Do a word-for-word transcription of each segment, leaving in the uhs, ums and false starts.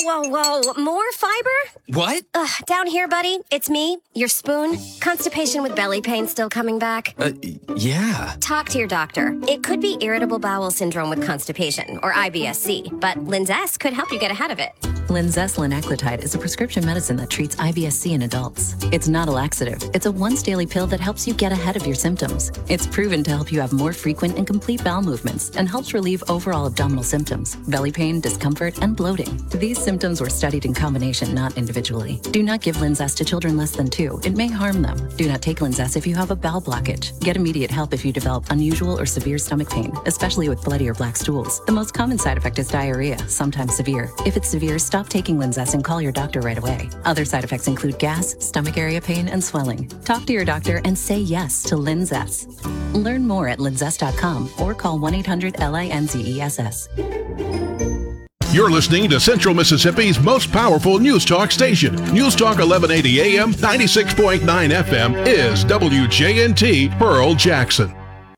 whoa, whoa. More fiber? What? Ugh, down here, buddy. It's me, your spoon. Constipation with belly pain still coming back? Uh, yeah. Talk to your doctor. It could be irritable bowel syndrome with constipation, or I B S C, but Linzess could help you get ahead of it. Linzess linaclotide is a prescription medicine that treats I B S C in adults. It's not a laxative. It's a once-daily pill that helps you get ahead of your symptoms. It's proven to help you have more frequent and complete bowel movements and helps relieve overall abdominal symptoms, belly pain, discomfort, and bloating. These symptoms were studied in combination, not individually. Do not give Linzess to children less than two. It may harm them. Do not take Linzess if you have a bowel blockage. Get immediate help if you develop unusual or severe stomach pain, especially with bloody or black stools. The most common side effect is diarrhea, sometimes severe. If it's severe, stop taking Linzess and call your doctor right away. Other side effects include gas, stomach area pain, and swelling. Talk to your doctor and say yes to Linzess. Learn more at linzess dot com or call one eight hundred L I N Z E S S. You're listening to Central Mississippi's most powerful news talk station. News Talk eleven eighty A M, ninety-six point nine F M is W J N T Pearl Jackson.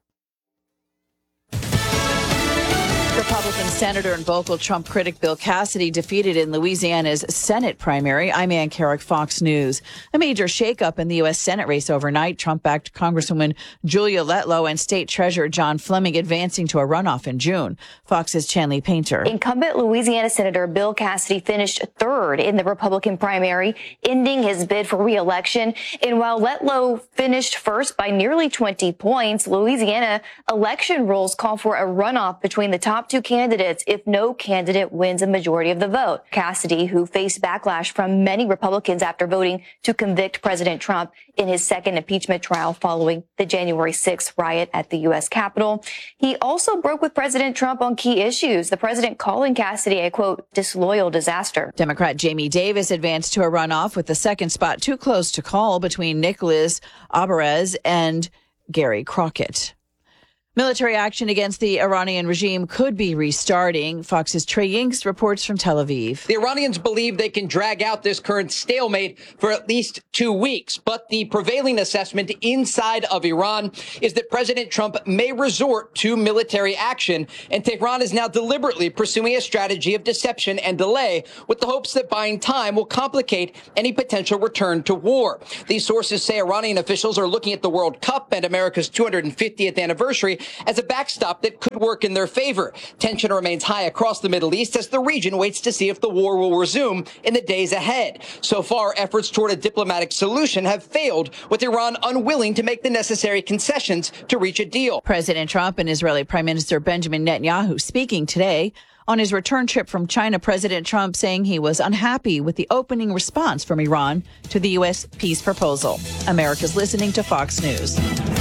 Republican Senator and vocal Trump critic Bill Cassidy defeated in Louisiana's Senate primary. I'm Ann Carrick, Fox News. A major shakeup in the U S. Senate race overnight. Trump-backed Congresswoman Julia Letlow and State Treasurer John Fleming advancing to a runoff in June. Fox's Chanley Painter. Incumbent Louisiana Senator Bill Cassidy finished third in the Republican primary, ending his bid for re-election. And while Letlow finished first by nearly twenty points, Louisiana election rules call for a runoff between the top two candidates if no candidate wins a majority of the vote. Cassidy, who faced backlash from many Republicans after voting to convict President Trump in his second impeachment trial following the January sixth riot at the U S. Capitol. He also broke with President Trump on key issues, the president calling Cassidy a, quote, disloyal disaster. Democrat Jamie Davis advanced to a runoff with the second spot too close to call between Nicholas Alvarez and Gary Crockett. Military action against the Iranian regime could be restarting. Fox's Trey Yingst reports from Tel Aviv. The Iranians believe they can drag out this current stalemate for at least two weeks. But the prevailing assessment inside of Iran is that President Trump may resort to military action. And Tehran is now deliberately pursuing a strategy of deception and delay with the hopes that buying time will complicate any potential return to war. These sources say Iranian officials are looking at the World Cup and America's two hundred fiftieth anniversary as a backstop that could work in their favor. Tension remains high across the Middle East as the region waits to see if the war will resume in the days ahead. So far, efforts toward a diplomatic solution have failed, with Iran unwilling to make the necessary concessions to reach a deal. President Trump and Israeli Prime Minister Benjamin Netanyahu speaking today. On his return trip from China, President Trump saying he was unhappy with the opening response from Iran to the U S peace proposal. America's listening to Fox News.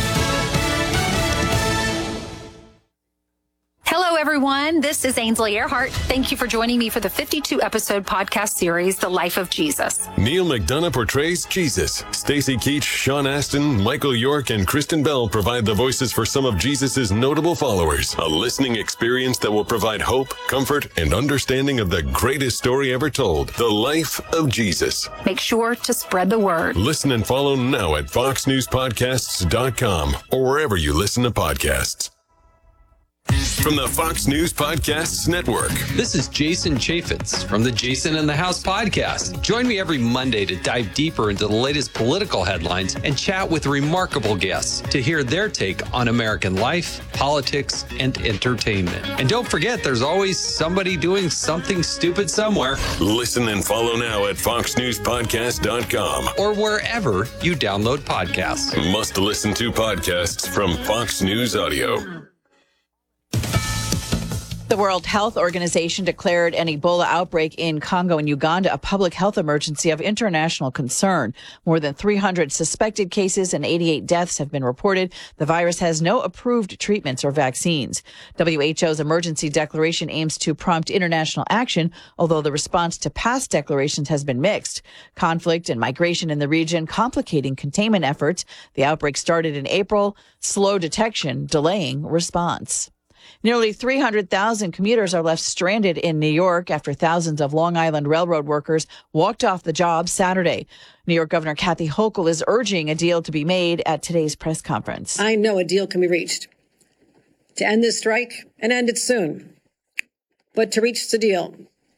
Hello, everyone. This is Ainsley Earhart. Thank you for joining me for the fifty-two episode podcast series, The Life of Jesus. Neil McDonough portrays Jesus. Stacey Keach, Sean Astin, Michael York, and Kristen Bell provide the voices for some of Jesus's notable followers. A listening experience that will provide hope, comfort, and understanding of the greatest story ever told, The Life of Jesus. Make sure to spread the word. Listen and follow now at fox news podcasts dot com or wherever you listen to podcasts. From the Fox News Podcasts Network. This is Jason Chaffetz from the Jason in the House podcast. Join me every Monday to dive deeper into the latest political headlines and chat with remarkable guests to hear their take on American life, politics, and entertainment. And don't forget, there's always somebody doing something stupid somewhere. Listen and follow now at fox news podcast dot com or wherever you download podcasts. Must listen to podcasts from Fox News Audio. The World Health Organization declared an Ebola outbreak in Congo and Uganda a public health emergency of international concern. More than three hundred suspected cases and eighty-eight deaths have been reported. The virus has no approved treatments or vaccines. W H O's emergency declaration aims to prompt international action, although the response to past declarations has been mixed. Conflict and migration in the region complicating containment efforts. The outbreak started in April. Slow detection delaying response. Nearly three hundred thousand commuters are left stranded in New York after thousands of Long Island Railroad workers walked off the job Saturday. New York Governor Kathy Hochul is urging a deal to be made at today's press conference. I know a deal can be reached to end this strike and end it soon. But to reach the deal,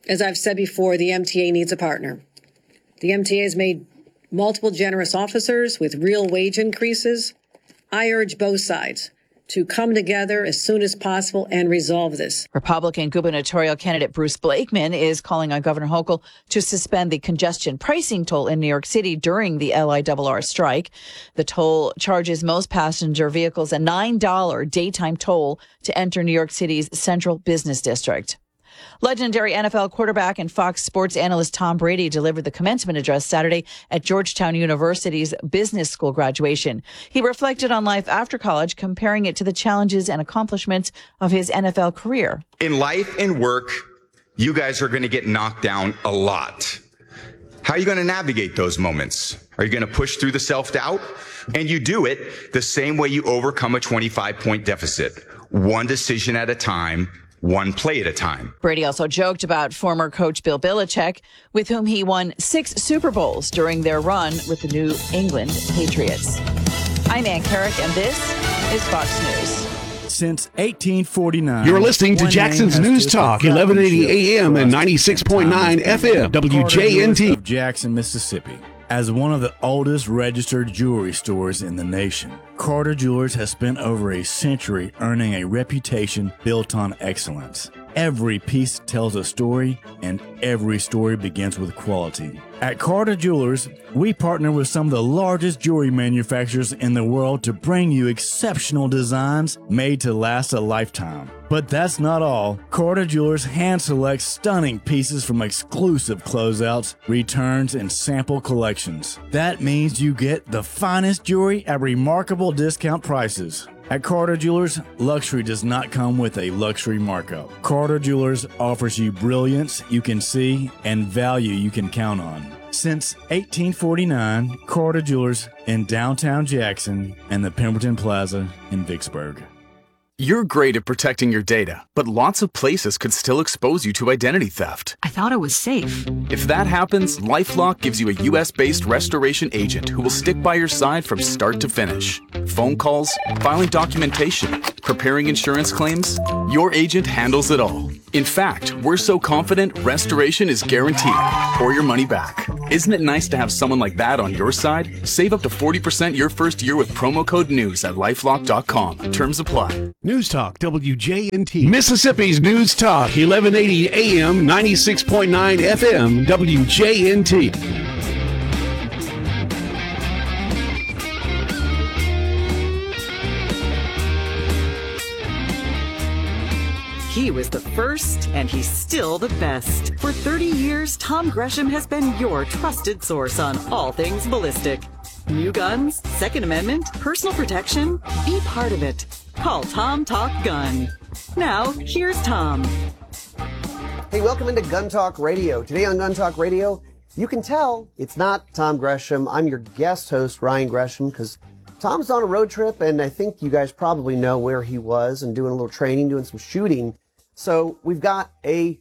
As I've said before, the M T A needs a partner. The M T A has made multiple generous offers with real wage increases. I urge both sides to come together as soon as possible and resolve this. Republican gubernatorial candidate Bruce Blakeman is calling on Governor Hochul to suspend the congestion pricing toll in New York City during the L I R R strike. The toll charges most passenger vehicles a nine dollars daytime toll to enter New York City's central business district. Legendary N F L quarterback and Fox Sports analyst Tom Brady delivered the commencement address Saturday at Georgetown University's business school graduation. He reflected on life after college, comparing it to the challenges and accomplishments of his N F L career. In life and work, you guys are going to get knocked down a lot. How are you going to navigate those moments? Are you going to push through the self-doubt? And you do it the same way you overcome a twenty-five point deficit, one decision at a time, one play at a time. Brady also joked about former coach Bill Belichick, with whom he won six Super Bowls during their run with the New England Patriots. I'm Ann Carrick, and this is Fox News. Since eighteen forty-nine. You're listening to Jackson's News Talk, eleven eighty A M and ninety-six point nine F M, W J N T. Of Jackson, Mississippi. As one of the oldest registered jewelry stores in the nation, Carter Jewelers has spent over a century earning a reputation built on excellence. Every piece tells a story, and every story begins with quality. At Carter Jewelers, we partner with some of the largest jewelry manufacturers in the world to bring you exceptional designs made to last a lifetime. But that's not all. Carter Jewelers hand selects stunning pieces from exclusive closeouts, returns, and sample collections. That means you get the finest jewelry at remarkable discount prices. At Carter Jewelers, luxury does not come with a luxury markup. Carter Jewelers offers you brilliance you can see and value you can count on. Since eighteen forty-nine, Carter Jewelers in downtown Jackson and the Pemberton Plaza in Vicksburg. You're great at protecting your data, but lots of places could still expose you to identity theft. I thought it was safe. If that happens, LifeLock gives you a U S-based restoration agent who will stick by your side from start to finish. Phone calls, filing documentation, preparing insurance claims, your agent handles it all. In fact, we're so confident restoration is guaranteed or your money back. Isn't it nice to have someone like that on your side? Save up to forty percent your first year with promo code NEWS at lifelock dot com. Terms apply. News Talk, W J N T. Mississippi's News Talk, eleven eighty A M, ninety-six point nine F M, W J N T. He was the first, and he's still the best. For thirty years, Tom Gresham has been your trusted source on all things ballistic. New guns, Second Amendment, personal protection, be part of it. Call Tom Talk Gun. Now, here's Tom. Hey, welcome into Gun Talk Radio. Today on Gun Talk Radio, you can tell it's not Tom Gresham. I'm your guest host, Ryan Gresham, because Tom's on a road trip, and I think you guys probably know where he was and doing a little training, doing some shooting. So we've got a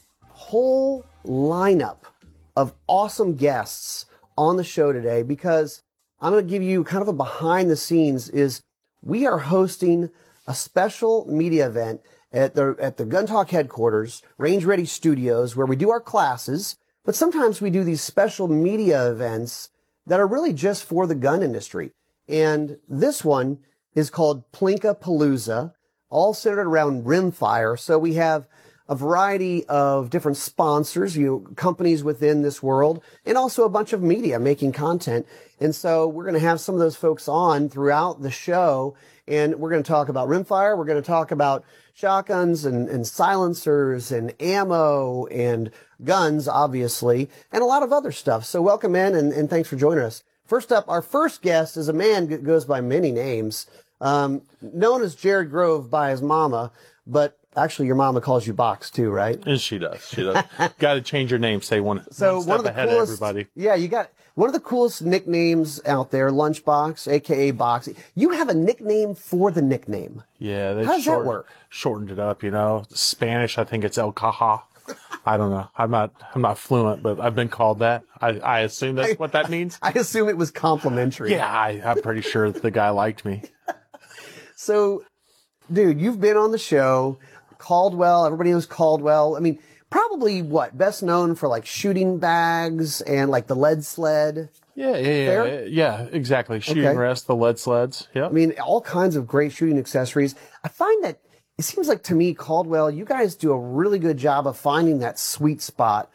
whole lineup of awesome guests on the show today, because I'm going to give you kind of a behind the scenes is we are hosting a special media event at the at the Gun Talk headquarters, Range Ready Studios, where we do our classes, but sometimes we do these special media events that are really just for the gun industry. And this one is called Plinka Palooza, all centered around rimfire. So we have a variety of different sponsors, you know, companies within this world, and also a bunch of media making content. And so we're going to have some of those folks on throughout the show, and we're going to talk about rimfire. We're going to talk about shotguns and, and silencers and ammo and guns, obviously, and a lot of other stuff. So welcome in, and, and thanks for joining us. First up, our first guest is a man that goes by many names, um, known as Jared Grove by his mama, but actually, your mama calls you Box too, right? And she does. She does. Got to change your name. Say one, so one step one of the ahead coolest, of everybody. Yeah, you got one of the coolest nicknames out there, Lunchbox, a k a. Box. You have a nickname for the nickname. Yeah. They How does short, that work? Shortened it up, you know. Spanish, I think it's El Caja. I don't know. I'm not I'm not fluent, but I've been called that. I, I assume that's I, what that means. I assume it was complimentary. Yeah, I, I'm pretty sure the guy liked me. So, dude, you've been on the show. Caldwell, everybody knows Caldwell. I mean, probably what best known for like shooting bags and like the lead sled. Yeah, yeah, yeah, Fair? yeah, exactly. Shooting Okay. rest, the lead sleds. Yeah. I mean, all kinds of great shooting accessories. I find that it seems like to me, Caldwell, you guys do a really good job of finding that sweet spot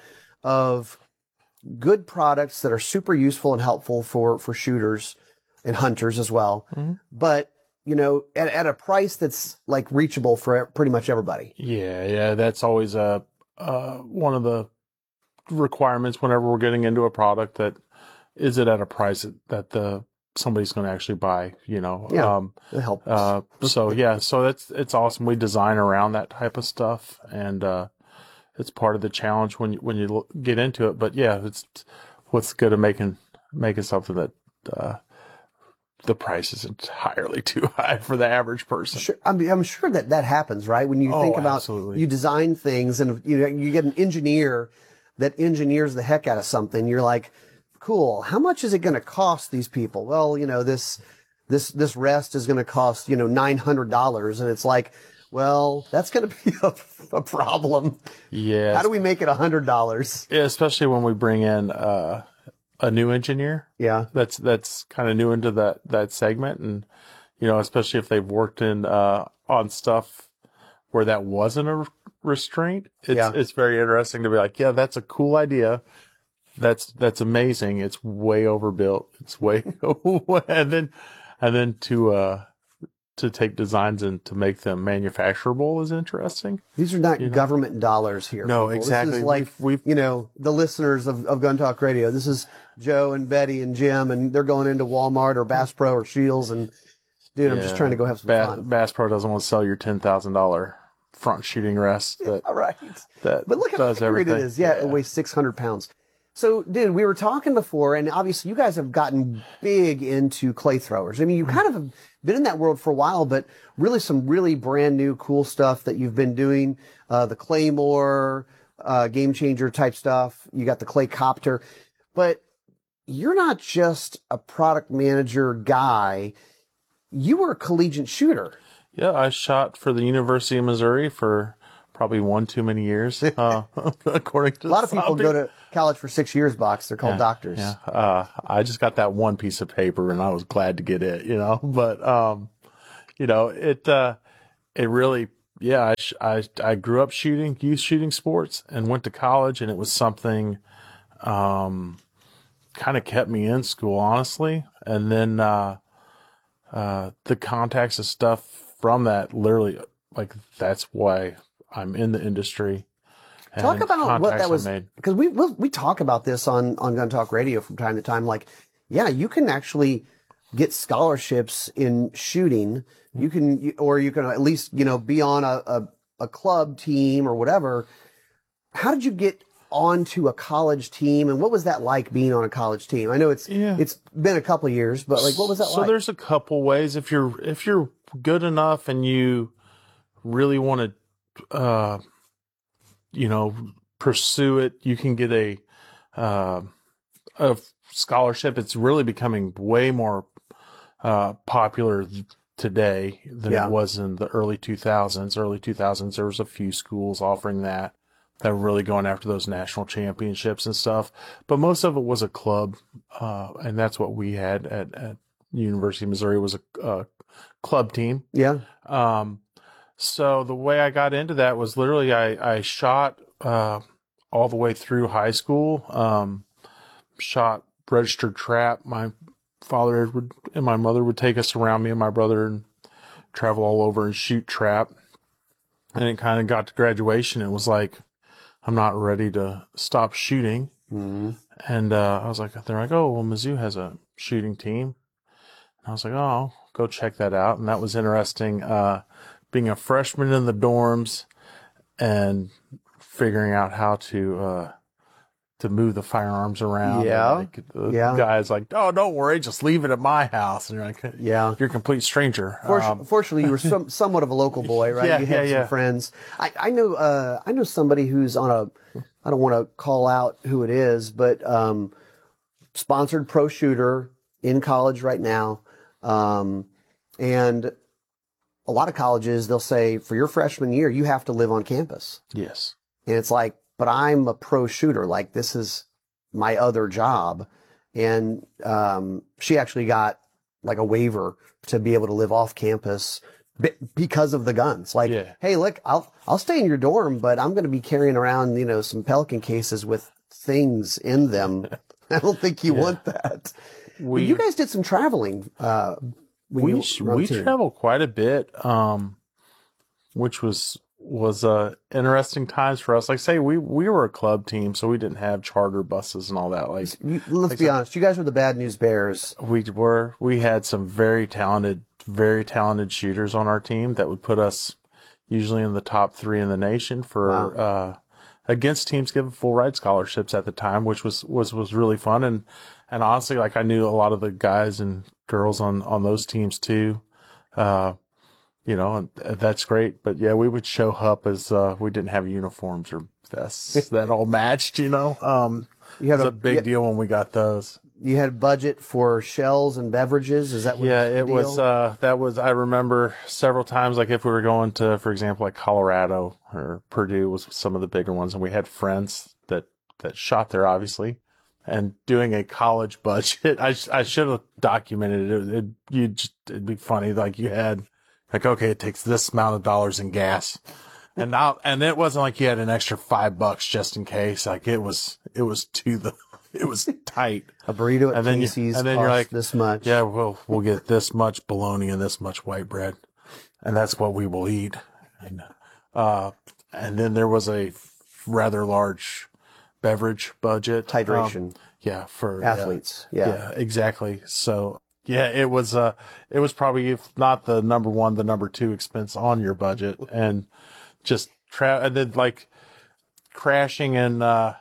of good products that are super useful and helpful for, for shooters and hunters as well. Mm-hmm. But, you know, at, at a price that's like reachable for pretty much everybody. Yeah, yeah, that's always a uh, one of the requirements whenever we're getting into a product. That is it at a price that, that the somebody's going to actually buy. You know, Yeah, um, it helps. Uh, so yeah, so that's it's awesome. We design around that type of stuff, and uh, it's part of the challenge when you, when you lo- get into it. But yeah, it's what's good at making making something that. Uh, the price is entirely too high for the average person. Sure, I'm, I'm sure that that happens, right? When you Oh, think about, absolutely. you design things and you know, you get an engineer that engineers the heck out of something. You're like, cool. How much is it going to cost these people? Well, you know, this, this, this rest is going to cost, you know, nine hundred dollars. And it's like, well, that's going to be a, a problem. Yeah. How do we make it a hundred dollars? Yeah, especially when we bring in uh, a new engineer. Yeah. That's that's kind of new into that that segment, and you know, especially if they've worked in uh, on stuff where that wasn't a restraint. It's Yeah. it's very interesting to be like, yeah, that's a cool idea. That's that's amazing. It's way overbuilt. It's way and then and then to uh to take designs and to make them manufacturable is interesting. These are not You know? government dollars here. No, people. exactly. This is like, We've- we've- you know, the listeners of, of Gun Talk Radio. This is Joe and Betty and Jim, and they're going into Walmart or Bass Pro or Shields, and dude, I'm just Yeah. trying to go have some Ba- fun. Bass Pro doesn't want to sell your ten thousand dollar front shooting rest. That, All right. that But look how does accurate everything. it is. Yeah, it weighs six hundred pounds. So, dude, we were talking before, and obviously you guys have gotten big into clay throwers. I mean, you kind of have been in that world for a while, but really some really brand new cool stuff that you've been doing. Uh, the Claymore, uh, game changer type stuff. You got the Clay Copter. But you're not just a product manager guy. You were a collegiate shooter. Yeah, I shot for the University of Missouri for probably one too many years, uh, according to A lot of people some go to college for six years, Box. They're called Yeah, doctors. Yeah, uh, I just got that one piece of paper, and I was glad to get it. You know, but um, you know, it uh, it really, yeah. I, sh- I I grew up shooting youth shooting sports, and went to college, and it was something, um, kind of kept me in school, honestly. And then uh, uh, the contacts and stuff from that, literally, like that's why I'm in the industry. and Talk about what contacts that I was, made. because we we we talk about this on on Gun Talk Radio from time to time. Like, yeah, you can actually get scholarships in shooting. You can, you- or you can at least you know be on a, a a club team or whatever. How did you get onto a college team, and what was that like being on a college team? I know it's Yeah. it's been a couple of years, but like, what was that so like? there's a couple ways. If you're if you're good enough and you really want to, uh, you know, pursue it, you can get a uh, a scholarship. It's really becoming way more uh, popular today than Yeah. it was in the early two thousands. Early two thousands, there was a few schools offering that. That were really going after those national championships and stuff. But most of it was a club. Uh, and that's what we had at, at University of Missouri was a, a club team. Yeah. Um, so the way I got into that was literally I, I shot, uh, all the way through high school. Um, shot registered trap. My father would, and my mother would take us around, me and my brother, and travel all over and shoot trap. And it kind of got to graduation. It was like, I'm not ready to stop shooting. Mm-hmm. And uh, I was like, they're like, oh, well, Mizzou has a shooting team. And I was like, oh, I'll go check that out. And that was interesting, uh, being a freshman in the dorms and figuring out how to uh, to move the firearms around. Yeah. And like, the Yeah. guy's like, oh, don't worry, just leave it at my house. And you're like, Yeah. you're a complete stranger. For- Um, Fortunately, you were some, somewhat of a local boy, right? Yeah, you had yeah, some yeah. friends. I, I know. Uh, I know somebody who's on a. I don't want to call out who it is, but um, sponsored pro shooter in college right now, um, and a lot of colleges they'll say for your freshman year you have to live on campus, yes. and it's like but I'm a pro shooter. Like, this is my other job. And um, she actually got like a waiver to be able to live off campus b- because of the guns. Like, yeah. hey, look, I'll I'll stay in your dorm, but I'm going to be carrying around, you know, some Pelican cases with things in them. I don't think you yeah. want that. We, you guys did some traveling. Uh, we we traveled quite a bit, um, which was was uh, interesting times for us. Like, say, we we were a club team, so we didn't have charter buses and all that. Like, you, let's like be some, honest, you guys were the Bad News Bears. We were. We had some very talented, very talented shooters on our team that would put us usually in the top three in the nation for wow. uh, against teams given full ride scholarships at the time, which was was was really fun. And and honestly, like, I knew a lot of the guys and girls on on those teams too. Uh, You know, that's great. But yeah, we would show up as uh, we didn't have uniforms or vests that all matched, you know. Um, you had it was a, a big you, deal when we got those. You had budget for shells and beverages? Is that what Yeah, the it deal? was, uh, that was, I remember several times, like if we were going to, for example, like Colorado or Purdue was some of the bigger ones. And we had friends that, that shot there, obviously. And doing a college budget, I, I should have documented it. It, it you'd just, it'd be funny. Like you had, like, okay, it takes this amount of dollars in gas. And now, and it wasn't like you had an extra five bucks just in case. Like it was, it was to the, it was tight. A burrito at and then Casey's you, and then costs you're like, this much. Yeah, well, we'll get this much bologna and this much white bread. And that's what we will eat. And, uh, and then there was a rather large beverage budget. Hydration. Um, yeah. For athletes. Yeah, Yeah. yeah, exactly. So, yeah, it was, uh, it was probably, if not the number one, the number two expense on your budget. And just tra- and then like crashing in, uh,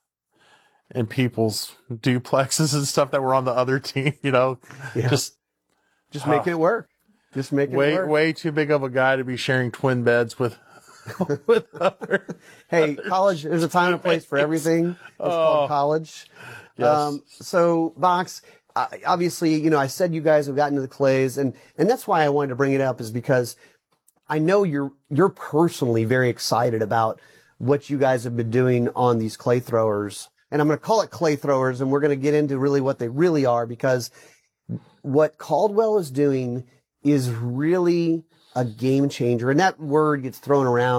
in people's duplexes and stuff that were on the other team, you know, yeah. just, just making uh, it work. Just making way, it work. Way too big of a guy to be sharing twin beds with, with other. Hey, college, there's a time and a place for everything. It's oh, called college. Yes. Um, so Box, Uh, obviously, you know, I said you guys have gotten to the clays, and, and that's why I wanted to bring it up, is because I know you're, you're personally very excited about what you guys have been doing on these clay throwers. And I'm going to call it clay throwers, and we're going to get into really what they really are, because what Caldwell is doing is really a game changer. And that word gets thrown around